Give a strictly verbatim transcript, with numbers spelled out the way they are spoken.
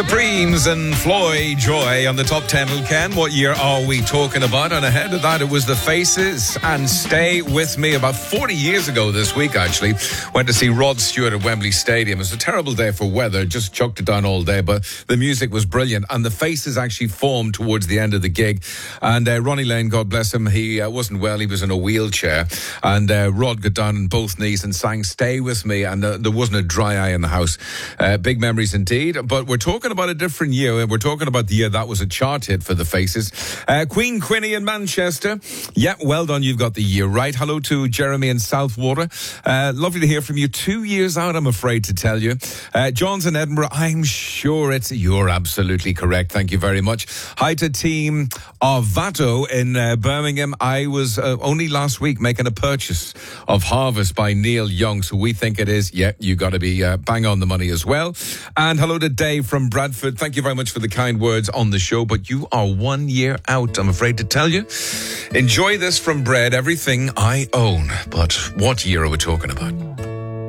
Supremes and Floyd Joy on the top ten. Ken, what year are we talking about? And ahead of that, it was the Faces and Stay With Me. About forty years ago this week, actually, went to see Rod Stewart at Wembley Stadium. It was a terrible day for weather, just chucked it down all day, but the music was brilliant. And the Faces actually formed towards the end of the gig. And uh, Ronnie Lane, God bless him, he uh, wasn't well. He was in a wheelchair. And uh, Rod got down on both knees and sang Stay With Me. And uh, there wasn't a dry eye in the house. Uh, big memories indeed. But we're talking about a different year. We're talking about the year that was a chart hit for the Faces. Uh, Queen Quinny in Manchester. Yeah, well done. You've got the year right. Hello to Jeremy in Southwater. Uh, lovely to hear from you. Two years out, I'm afraid to tell you. Uh, John's in Edinburgh. I'm sure it's... You're absolutely correct. Thank you very much. Hi to team of Vato in uh, Birmingham. I was uh, only last week making a purchase of Harvest by Neil Young. So we think it is. Yeah, you got to be uh, bang on the money as well. And hello to Dave from Bradford. Thank you very much for the kind words on the show, but you are one year out, I'm afraid to tell you. Enjoy this from Bread, Everything I Own. But what year are we talking about?